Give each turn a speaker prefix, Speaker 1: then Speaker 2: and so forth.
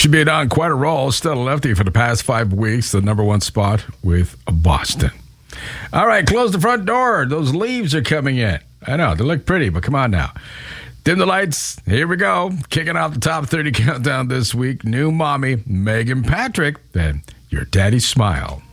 Speaker 1: She's been on quite a roll. Still a lefty for the past 5 weeks. The number one spot with Boston. All right, close the front door. Those leaves are coming in. I know, they look pretty, but come on now. Dim the lights. Here we go. Kicking off the top 30 countdown this week. New mommy, Megan Patrick. Then Your Daddy's Smile.